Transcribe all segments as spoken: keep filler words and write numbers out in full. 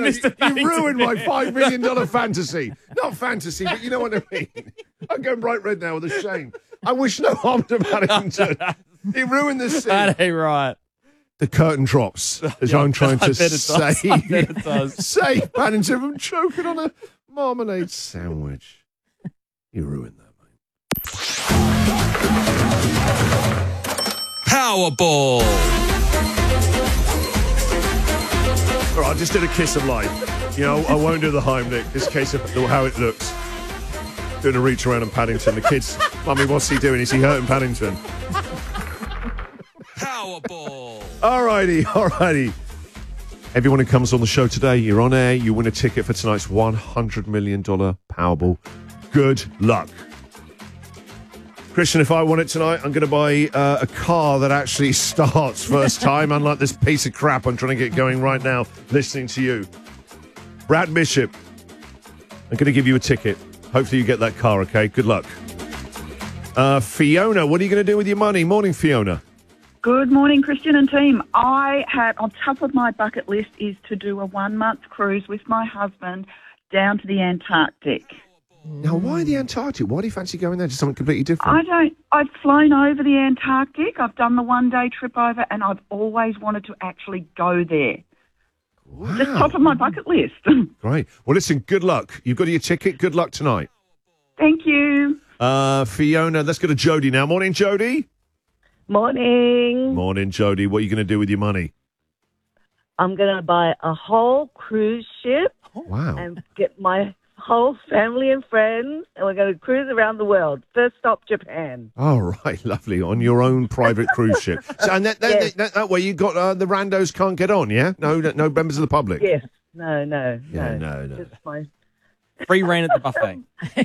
Mister You Paddington ruined my Bear. five million dollar fantasy. Not fantasy, but you know what I mean. I'm going bright red now with a shame. I wish no harm to Paddington. He ruined the scene. That ain't right. The curtain drops as Yeah, I'm trying I to bet it does. save, I bet it does. save Paddington from choking on a marmalade sandwich. You ruined that, mate. Powerball. All right, I just did a kiss of life. You know, I won't do the Heimlich. This case of how it looks. Doing a reach around on Paddington. The kids, Mummy, what's he doing? Is he hurting Paddington? Powerball. All righty, all righty. Everyone who comes on the show today, you're on air. You win a ticket for tonight's one hundred million dollars Powerball. Good luck. Christian, if I won it tonight, I'm going to buy uh, a car that actually starts first time, unlike this piece of crap I'm trying to get going right now, listening to you. Brad Bishop, I'm going to give you a ticket. Hopefully you get that car, okay? Good luck. Uh, Fiona, what are you going to do with your money? Morning, Fiona. Good morning, Christian and team. I had, on top of my bucket list, is to do a one-month cruise with my husband down to the Antarctic. Now, why the Antarctic? Why do you fancy going there? Just something completely different? I don't, I've flown over the Antarctic, I've done the one-day trip over, and I've always wanted to actually go there. Wow. Just top of my bucket list. Great. Well, listen, good luck. You've got your ticket. Good luck tonight. Thank you. Uh, Fiona, let's go to Jody now. Morning, Jody. Morning. Morning, Jody. What are you going to do with your money? I'm going to buy a whole cruise ship Wow. and get my whole family and friends, and we're going to cruise around the world. First stop, Japan. All right, lovely. On your own private cruise ship. So, and that, that, Yes. that, that way you got uh, the randos can't get on, yeah? No, no members of the public. Yes. No, no, Yeah, no. no, no. Just my... Free reign at the buffet.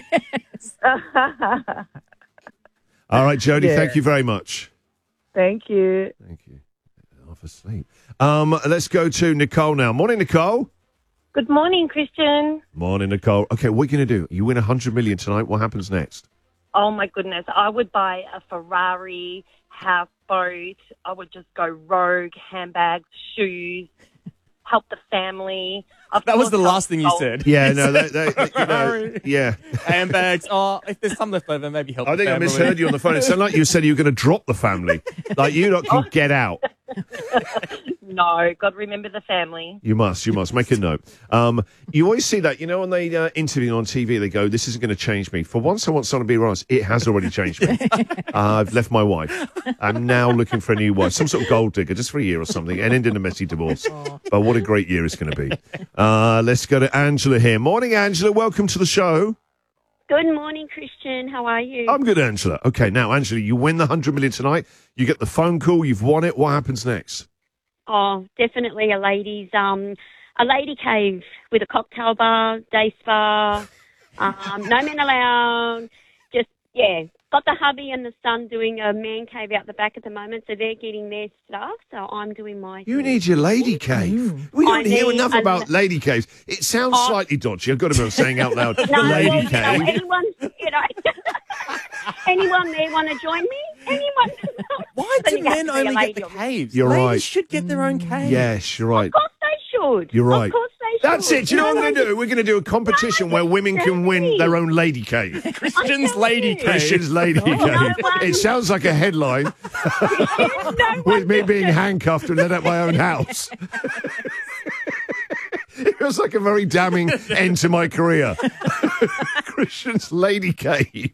All right, Jody. Yeah. Thank you very much. Thank you. Thank you. Half asleep. Um, let's go to Nicole now. Morning, Nicole. Good morning, Christian. Morning, Nicole. Okay, what are you going to do? You win one hundred million dollars tonight. What happens next? Oh, my goodness. I would buy a Ferrari, houseboat. I would just go rogue, handbags, shoes, help the family. Of That was the course, last thing you I'll- said. Yeah, no, that, that, you know, yeah. Handbags. Oh, if there's some left over, maybe help I the think I family. misheard you on the phone. It sounded like you said you were going to drop the family. Like you lot can get out. No, God, remember the family. You must, you must. Make a note. Um, you always see that, you know, when they uh, interview on T V, they go, this isn't going to change me. For once, I want someone to be honest. It has already changed me. uh, I've left my wife. I'm now looking for a new wife, some sort of gold digger, just for a year or something, and end in a messy divorce. But what a great year it's going to be. Uh, let's go to Angela here. Morning, Angela. Welcome to the show. Good morning, Christian. How are you? I'm good, Angela. Okay, now, Angela, you win the one hundred million tonight. You get the phone call. You've won it. What happens next? Oh, definitely a ladies, um, a lady cave with a cocktail bar, day spa, um, no men allowed. Just, yeah, got the hubby and the son doing a man cave out the back at the moment, so they're getting their stuff, so I'm doing my You need your lady cave. We don't I hear need enough a- about lady caves. It sounds Oh. slightly dodgy. I've got to be saying out loud, No, lady well, you know, cave. anyone, you know, anyone there want to join me? Anyone? Why Then do you have men to be a only lady, get the obviously. caves? You're Ladies right. should get their own cave. Yes, you're right. Of course they should. You're right. Of course they should. That's it. Do you know what No we're going to one- do? We're going to do a competition where women can win their own lady cave. Christian's I'm lady telling you. cave. Christian's lady cave. one- It sounds like a headline No with one me being should. handcuffed and let out my own house. It feels like a very damning end to my career. Christian's lady cave.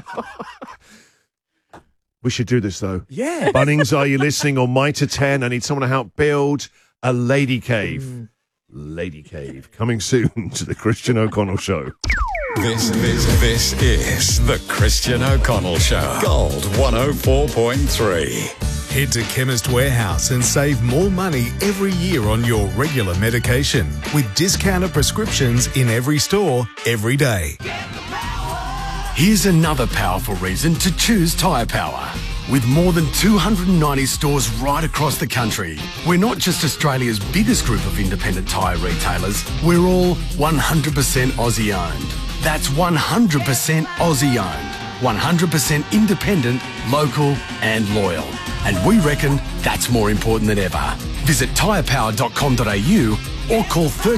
We should do this, though. Yeah. Bunnings, are you listening? On Mitre ten, I need someone to help build a lady cave. Mm. Lady cave. Coming soon to the Christian O'Connell Show. This, this, this is the Christian O'Connell Show. Gold one oh four point three. Head to Chemist Warehouse and save more money every year on your regular medication with discounted prescriptions in every store, every day. Here's another powerful reason to choose Tyre Power. With more than two hundred ninety stores right across the country, we're not just Australia's biggest group of independent tyre retailers, we're all one hundred percent Aussie owned. That's one hundred percent Aussie owned, one hundred percent independent, local and loyal. And we reckon that's more important than ever. Visit tyre power dot com dot a u or call